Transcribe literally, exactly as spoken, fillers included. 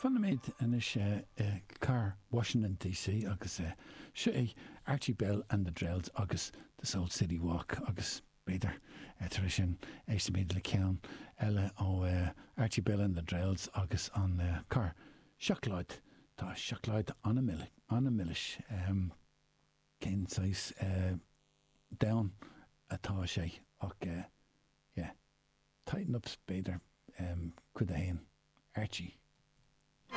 Fanna méid inis car Washington D C agus se é Archie Bell and the Drells agus the Soul City Walk agus beidir tar sin éiste méid le ceann eile ó Archie Bell and the Drells agus an car Seachláid tá Seachláid anna milliis anna milliis cén sais down atá sé ach yeah tighten up beidir chud a héin Archie